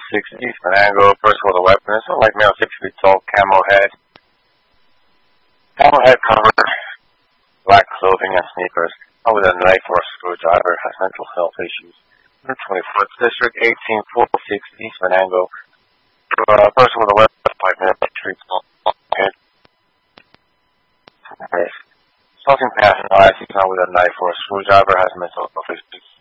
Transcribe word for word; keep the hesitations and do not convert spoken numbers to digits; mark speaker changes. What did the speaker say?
Speaker 1: six East Menango, person with a weapon. It's a light male, six feet tall, camo head. Camo head cover, black clothing and sneakers. With a knife or a screwdriver, has mental health issues. twenty-fourth District, eighteen forty-six East Menango. Uh, person with a weapon, five minutes, street head. Assaulting passing eyes, he's not with a knife or a screwdriver, has mental health issues.